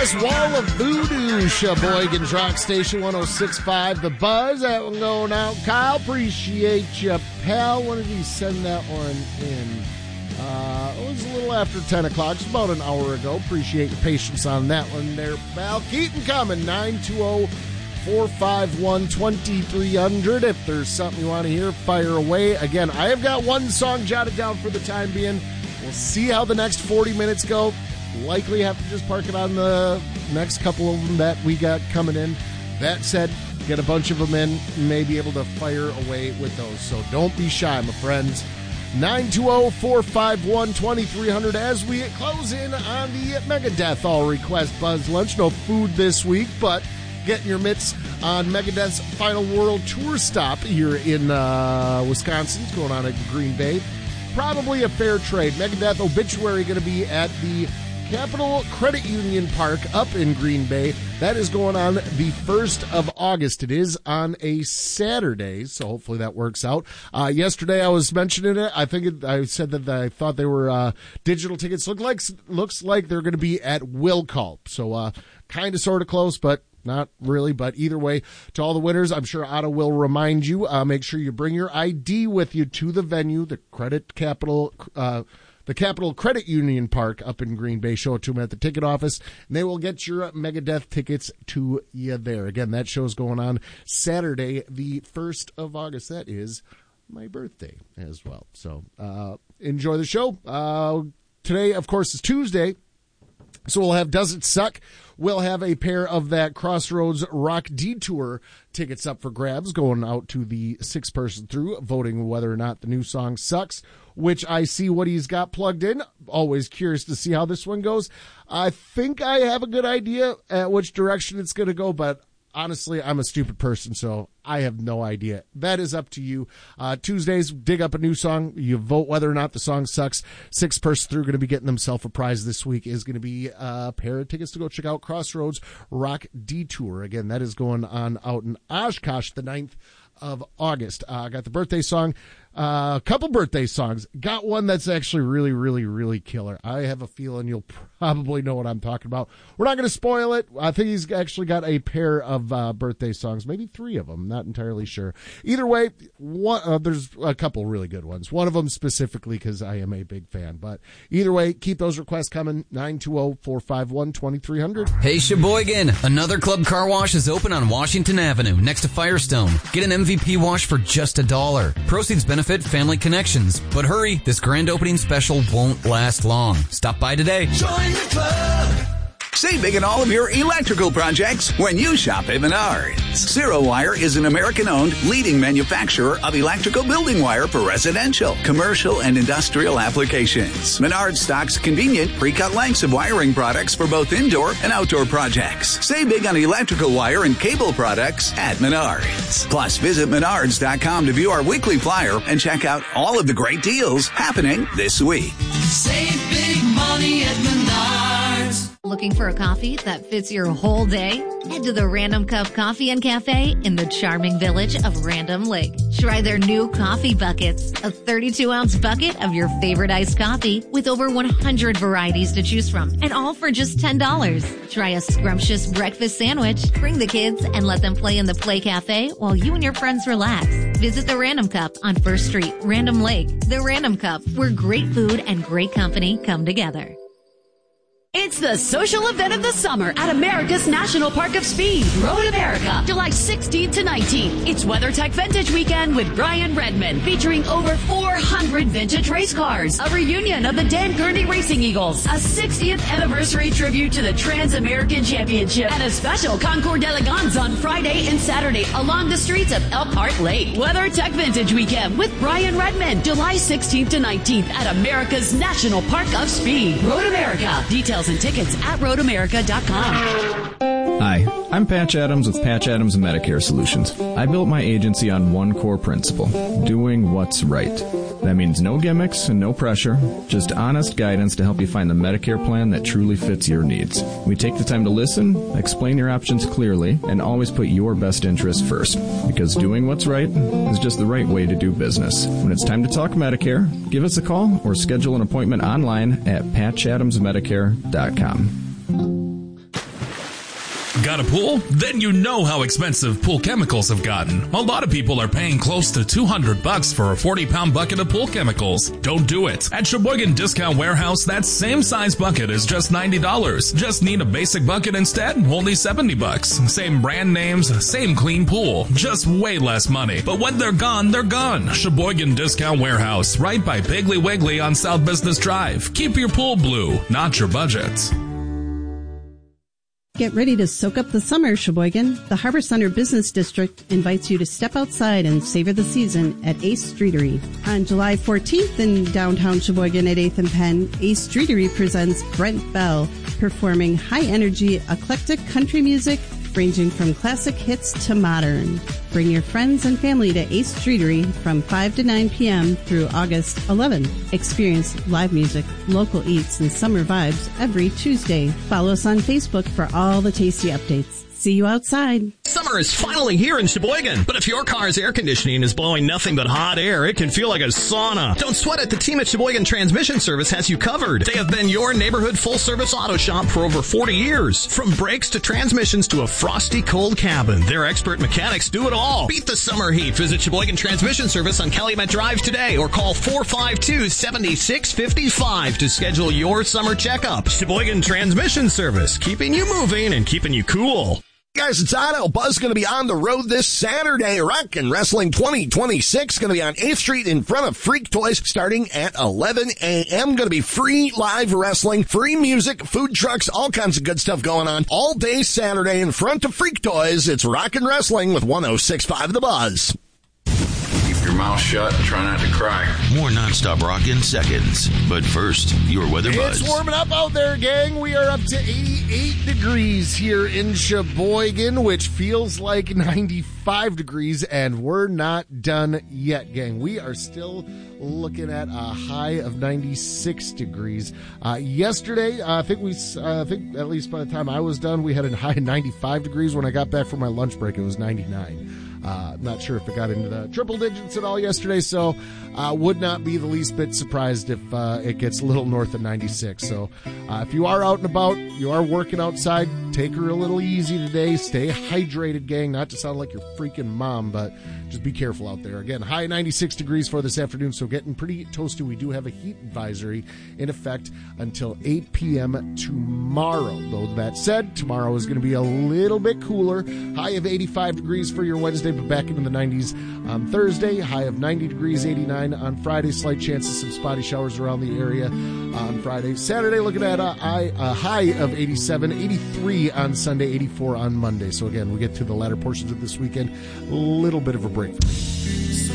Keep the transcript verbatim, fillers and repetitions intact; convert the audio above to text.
Yes, Wall of Voodoo, Sheboygan's Rock Station one oh six point five. The Buzz, that one going out. Kyle, appreciate you, pal. When did he send that one in? Uh, it was a little after ten o'clock. It's about an hour ago. Appreciate your patience on that one there, pal. Keaton coming, nine two zero, four five one, two three zero zero. If there's something you want to hear, fire away. Again, I have got one song jotted down for the time being. We'll see how the next forty minutes go. Likely have to just park it on the next couple of them that we got coming in. That said, get a bunch of them in, may be able to fire away with those. So don't be shy, my friends. nine two zero, four five one, two three zero zero as we close in on the Megadeth All Request Buzz Lunch. No food this week, but getting your mitts on Megadeth's final world tour stop here in uh, Wisconsin. It's going on at Green Bay. Probably a fair trade. Megadeth Obituary going to be at the Capital Credit Union Park up in Green Bay. That is going on the first of August. It is on a Saturday, so hopefully that works out. Uh, yesterday I was mentioning it. I think it, I said that I thought they were uh, digital tickets. Look like looks like they're going to be at Will Call. So uh, kind of sort of close, but not really. But either way, to all the winners, I'm sure Otto will remind you. Uh, make sure you bring your I D with you to the venue, the Credit Capital uh The Capital Credit Union Park up in Green Bay. Show it to them at the ticket office, and they will get your Megadeth tickets to you there. Again, that show's going on Saturday, the first of August. That is my birthday as well. So uh, enjoy the show. Uh, today, of course, is Tuesday, so we'll have Does It Suck? We'll have a pair of that Crossroads Rock Detour tickets up for grabs, going out to the six-person through, voting whether or not the new song sucks, which I see what he's got plugged in. Always curious to see how this one goes. I think I have a good idea at which direction it's going to go, but honestly, I'm a stupid person, so I have no idea. That is up to you. Uh, Tuesdays, dig up a new song. You vote whether or not the song sucks. Six person through going to be getting themselves a prize this week is going to be a pair of tickets to go check out Crossroads Rock Detour. Again, that is going on out in Oshkosh the ninth of August. I uh, got the birthday song. A uh, couple birthday songs. Got one that's actually really, really, really killer. I have a feeling you'll probably know what I'm talking about. We're not going to spoil it. I think he's actually got a pair of uh, birthday songs, maybe three of them. Not entirely sure. Either way, one, uh, there's a couple really good ones. One of them specifically because I am a big fan. But either way, keep those requests coming. nine two zero, four five one, two three zero zero. Hey, Sheboygan. Another Club Car Wash is open on Washington Avenue next to Firestone. Get an M V P wash for just a dollar. Proceeds benefit Family Connections. But hurry, this grand opening special won't last long. Stop by today. Join the club. Save big on all of your electrical projects when you shop at Menards. Zero Wire is an American-owned leading manufacturer of electrical building wire for residential, commercial, and industrial applications. Menards stocks convenient pre-cut lengths of wiring products for both indoor and outdoor projects. Save big on electrical wire and cable products at Menards. Plus, visit menards dot com to view our weekly flyer and check out all of the great deals happening this week. Save big money at Menards. Looking for a coffee that fits your whole day? Head to the Random Cup Coffee and Cafe in the charming village of Random Lake. Try their new coffee buckets, a thirty-two ounce bucket of your favorite iced coffee with over one hundred varieties to choose from, and all for just ten dollars. Try a scrumptious breakfast sandwich. Bring the kids and let them play in the Play Cafe while you and your friends relax. Visit the Random Cup on First Street, Random Lake. The Random Cup, where great food and great company come together. It's the social event of the summer at America's National Park of Speed, Road America, July sixteenth to nineteenth. It's WeatherTech Vintage Weekend with Brian Redmond, featuring over four hundred vintage race cars, a reunion of the Dan Gurney Racing Eagles, a sixtieth anniversary tribute to the Trans-American Championship, and a special Concours d'Elegance on Friday and Saturday along the streets of Elkhart Lake. WeatherTech Vintage Weekend with Brian Redmond, July sixteenth to nineteenth at America's National Park of Speed, Road America. Details and tickets at road america dot com. Hi, I'm Patch Adams with Patch Adams Medicare Solutions. I built my agency on one core principle, doing what's right. That means no gimmicks and no pressure, just honest guidance to help you find the Medicare plan that truly fits your needs. We take the time to listen, explain your options clearly, and always put your best interest first. Because doing what's right is just the right way to do business. When it's time to talk Medicare, give us a call or schedule an appointment online at patch adams medicare dot com. Got a pool? Then you know how expensive pool chemicals have gotten. A lot of people are paying close to two hundred bucks for a forty pound bucket of pool chemicals. Don't do it. At Sheboygan Discount Warehouse, that same size bucket is just ninety dollars. Just need a basic bucket instead? Only seventy bucks. Same brand names, same clean pool. Just way less money. But when they're gone, they're gone. Sheboygan Discount Warehouse, right by Piggly Wiggly on South Business Drive. Keep your pool blue, not your budget. Get ready to soak up the summer, Sheboygan. The Harbor Center Business District invites you to step outside and savor the season at Ace Streetery. On July fourteenth in downtown Sheboygan at eighth and Penn, Ace Streetery presents Brent Bell, performing high-energy, eclectic country music ranging from classic hits to modern. Bring your friends and family to Ace Streetery from five to nine p.m. through August eleventh. Experience live music, local eats, and summer vibes every Tuesday. Follow us on Facebook for all the tasty updates. See you outside. Summer is finally here in Sheboygan, but if your car's air conditioning is blowing nothing but hot air, it can feel like a sauna. Don't sweat it. The team at Sheboygan Transmission Service has you covered. They have been your neighborhood full-service auto shop for over forty years. From brakes to transmissions to a frosty cold cabin, their expert mechanics do it all. Beat the summer heat. Visit Sheboygan Transmission Service on Calumet Drive today or call four five two, seven six five five to schedule your summer checkup. Sheboygan Transmission Service, keeping you moving and keeping you cool. Guys, it's Otto. Buzz going to be on the road this Saturday. Rock and Wrestling twenty twenty-six going to be on eighth Street in front of Freak Toys starting at eleven a.m. Going to be free live wrestling, free music, food trucks, all kinds of good stuff going on all day Saturday in front of Freak Toys. It's Rock and Wrestling with one oh six point five The Buzz. Keep your mouth shut and try not to cry. More nonstop rock in seconds. But first, your weather buzz. It's warming up out there, gang. We are up to eighty-eight degrees here in Sheboygan, which feels like ninety-five degrees, and we're not done yet, gang. We are still looking at a high of ninety-six degrees. Uh, yesterday, uh, I think we, uh, I think at least by the time I was done, we had a high of ninety-five degrees. When I got back from my lunch break, it was ninety-nine. Uh, not sure if it got into the triple digits at all yesterday, so uh, would not be the least bit surprised if uh, it gets a little north of ninety-six. So uh, if you are out and about, you are working outside, take her a little easy today. Stay hydrated, gang. Not to sound like your freaking mom, but just be careful out there. Again, high ninety-six degrees for this afternoon, so getting pretty toasty. We do have a heat advisory in effect until eight p.m. tomorrow. Though that said, tomorrow is going to be a little bit cooler. High of eighty-five degrees for your Wednesday, but back into the nineties on Thursday. High of ninety degrees, eighty-nine on Friday. Slight chance of some spotty showers around the area on Friday. Saturday, looking at a high, a high of eighty-seven, eighty-three on Sunday, eighty-four on Monday. So again, we get to the latter portions of this weekend. A little bit of a break for me.